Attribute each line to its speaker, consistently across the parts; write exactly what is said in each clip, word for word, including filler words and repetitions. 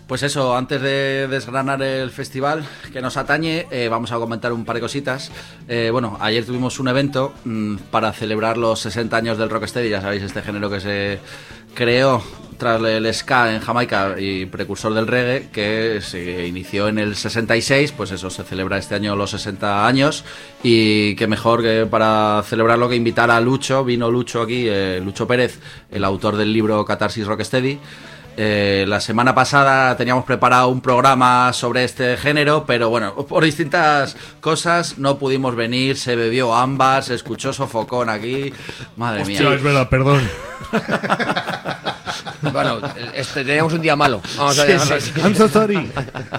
Speaker 1: Pues eso, antes de desgranar el festival que nos atañe, eh, vamos a comentar un par de cositas. Eh, bueno, ayer tuvimos un evento mmm, para celebrar los sesenta años del rocksteady, ya sabéis, este género que se creó tras el ska en Jamaica y precursor del reggae, que se inició en el sesenta y seis, pues eso, se celebra este año los sesenta años, y qué mejor que para celebrarlo que invitar a Lucho. Vino Lucho aquí, eh, Lucho Pérez, el autor del libro Catarsis Rocksteady. Eh, la semana pasada teníamos preparado un programa sobre este género, pero bueno, por distintas cosas no pudimos venir. Se bebió ámbar, se escuchó sofocón aquí. Madre
Speaker 2: Hostia,
Speaker 1: mía.
Speaker 2: es verdad, perdón.
Speaker 3: Bueno, este, teníamos un día malo. Vamos a ver.
Speaker 2: Sí, sí. I'm so sorry.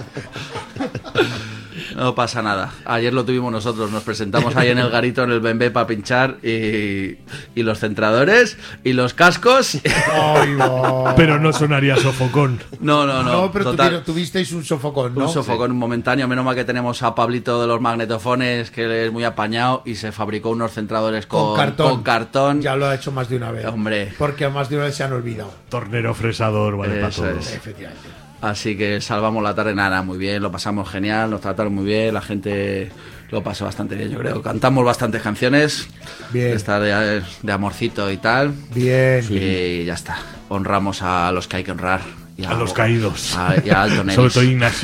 Speaker 1: No pasa nada. Ayer lo tuvimos nosotros. Nos presentamos ahí en el garito, en el Bembé, para pinchar. Y, y los centradores y los cascos.
Speaker 4: Ay, no.
Speaker 2: Pero no sonaría sofocón.
Speaker 1: No, no, no.
Speaker 4: No, pero
Speaker 1: total.
Speaker 4: tuvieron- tuvisteis un sofocón, ¿no?
Speaker 1: Un sofocón momentáneo. Menos mal que tenemos a Pablito de los magnetofones, que es muy apañado, y se fabricó unos centradores con,
Speaker 4: Con cartón.
Speaker 1: con cartón.
Speaker 4: Ya lo ha hecho más de una vez.
Speaker 1: Hombre.
Speaker 4: Porque a más de una vez se han olvidado.
Speaker 2: Tornero fresador, vale para
Speaker 1: Eso
Speaker 2: todo.
Speaker 1: es.
Speaker 4: Efectivamente.
Speaker 1: Así que salvamos la tarde, nada, muy bien, lo pasamos genial, nos trataron muy bien, la gente lo pasó bastante bien, yo creo. Cantamos bastantes canciones,
Speaker 4: Bien.
Speaker 1: esta de, de amorcito y tal,
Speaker 4: Bien.
Speaker 1: y ya está. Honramos a los que hay que honrar. Y
Speaker 2: A los caídos.
Speaker 1: a- y a Alton Ellis.
Speaker 2: Sobre todo Ignacio.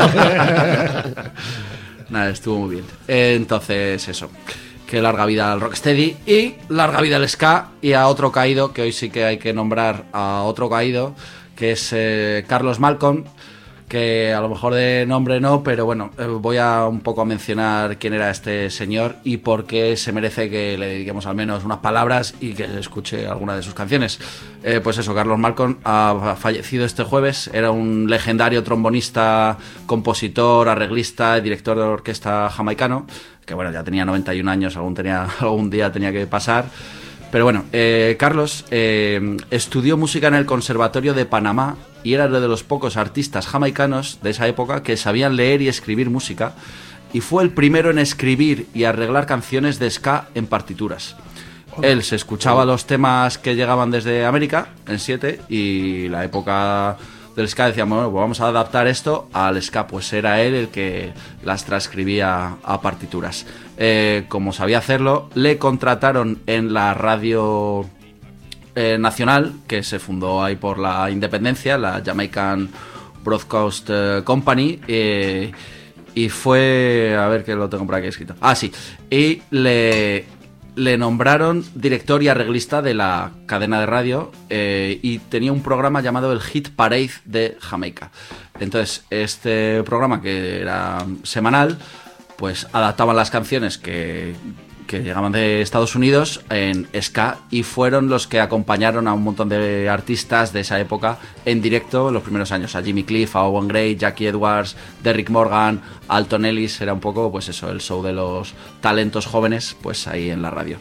Speaker 1: Nada, estuvo muy bien. Entonces, eso. Que larga vida al rocksteady y larga vida al ska, y a otro caído, que hoy sí que hay que nombrar a otro caído, que es eh, Carlos Malcolm, que a lo mejor de nombre no, pero bueno, eh, voy a un poco a mencionar quién era este señor y por qué se merece que le dediquemos al menos unas palabras y que escuche alguna de sus canciones. Eh, pues eso, Carlos Malcolm ha fallecido este jueves. Era un legendario trombonista, compositor, arreglista y director de orquesta jamaicano, que bueno, ya tenía noventa y un años, algún, tenía, algún día tenía que pasar. Pero bueno, eh, Carlos eh, estudió música en el Conservatorio de Panamá y era de los pocos artistas jamaicanos de esa época que sabían leer y escribir música, y fue el primero en escribir y arreglar canciones de ska en partituras. Él se escuchaba los temas que llegaban desde América, en siete, y la época del ska decíamos, bueno, pues vamos a adaptar esto al ska. Pues era él el que las transcribía a partituras. Eh, como sabía hacerlo, le contrataron en la radio eh, nacional, que se fundó ahí por la independencia, la Jamaican Broadcast eh, Company, eh, y fue, a ver que lo tengo por aquí escrito, ah sí, y le... le nombraron director y arreglista de la cadena de radio, eh, y tenía un programa llamado el Hit Parade de Jamaica. Entonces, este programa, que era semanal, pues adaptaban las canciones que, que llegaban de Estados Unidos en ska, y fueron los que acompañaron a un montón de artistas de esa época en directo en los primeros años. A Jimmy Cliff, a Owen Gray, Jackie Edwards, Derrick Morgan, Alton Ellis. Era un poco, pues eso, el show de los talentos jóvenes, pues ahí en la radio.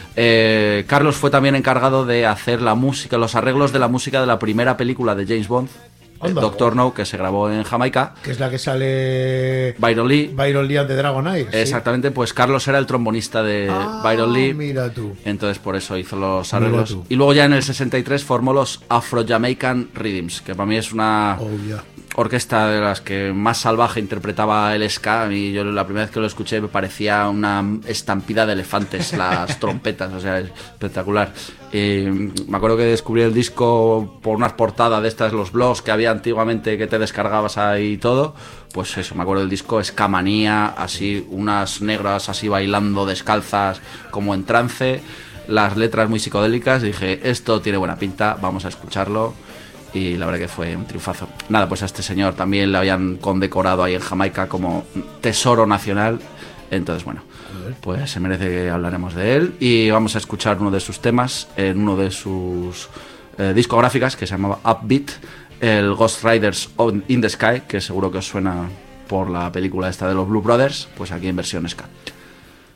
Speaker 1: Eh, Carlos fue también encargado de hacer la música, los arreglos de la música de la primera película de James Bond,
Speaker 4: Anda.
Speaker 1: Doctor No, que se grabó en Jamaica.
Speaker 4: Que es la que sale
Speaker 1: Byron Lee.
Speaker 4: Byron Lee and the Dragon Eye. ¿sí?
Speaker 1: Exactamente, pues Carlos era el trombonista de
Speaker 4: Ah,
Speaker 1: Byron Lee.
Speaker 4: mira tú.
Speaker 1: Entonces por eso hizo los
Speaker 4: Mira
Speaker 1: arreglos.
Speaker 4: tú.
Speaker 1: Y luego ya en el sesenta y tres formó los Afro-Jamaican Rhythms, que para mí es una
Speaker 4: Oh, yeah.
Speaker 1: orquesta de las que más salvaje interpretaba el ska. Y yo la primera vez que lo escuché me parecía una estampida de elefantes, las trompetas, o sea, es espectacular. Y me acuerdo que descubrí el disco por unas portadas de estas, los blogs que había antiguamente que te descargabas ahí y todo. Pues eso, me acuerdo del disco Ska Manía, así unas negras así bailando descalzas como en trance, las letras muy psicodélicas. Y dije, esto tiene buena pinta, vamos a escucharlo. Y la verdad que fue un triunfazo. Nada, pues a este señor también le habían condecorado ahí en Jamaica como tesoro nacional. Entonces, bueno, pues se merece que hablaremos de él. Y vamos a escuchar uno de sus temas en uno de sus eh, discográficas, que se llamaba Upbeat, el Ghost Riders in the Sky, que seguro que os suena por la película esta de los Blue Brothers, pues aquí en versión ska.